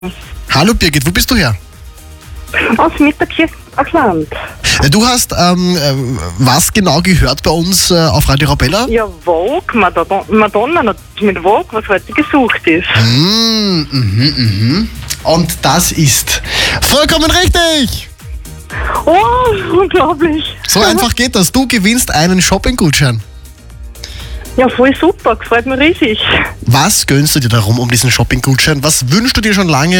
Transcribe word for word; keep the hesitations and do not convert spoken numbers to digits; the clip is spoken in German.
Hallo Birgit, wo bist du her? Aus Mitterkirchen auf Land. Du hast ähm, äh, was genau gehört bei uns äh, auf Radio Arabella? Ja, Vogue, Madonna, Madonna natürlich mit Vogue, was heute gesucht ist. Mm, mhm, mhm. Und das ist vollkommen richtig! Oh, unglaublich. So einfach geht das. Du gewinnst einen Shopping-Gutschein. Ja, voll super, gefällt mir riesig. Was gönnst du dir darum um diesen Shopping-Gutschein? Was wünschst du dir schon lange